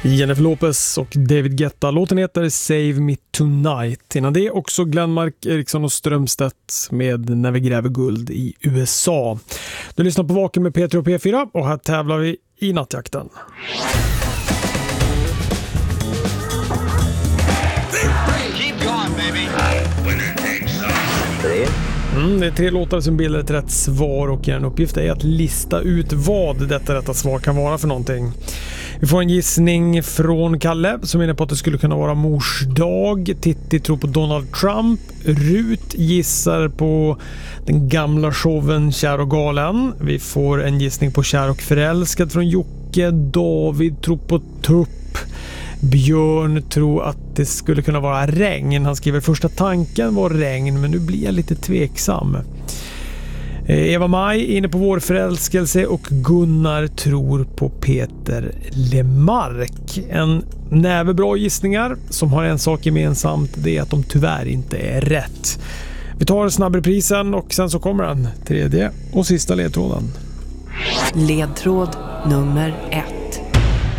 Jennifer Lopez och David Guetta. Låten heter Save Me Tonight. Innan det också Glenmark, Eriksson och Strömstedt med När vi gräver guld i USA. Du lyssnar på Vaken med P3 och P4 och här tävlar vi i nattjakten. Det är 3 låtar som bildar ett rätt svar och en uppgift är att lista ut vad detta rätta svar kan vara för någonting. Vi får en gissning från Kalle som är inne på att det skulle kunna vara mors dag. Titti tror på Donald Trump. Rut gissar på den gamla showen Kär och galen. Vi får en gissning på Kär och förälskad från Jocke. David tror på tupp. Björn tror att det skulle kunna vara regn. Han skriver första tanken var regn, men nu blir jag lite tveksam. Eva Maj inne på vår förälskelse och Gunnar tror på Peter Lemark. En näve bra gissningar som har en sak gemensamt, det är att de tyvärr inte är rätt. Vi tar snabbreprisen och sen så kommer den tredje och sista ledtråden. Ledtråd nummer 1.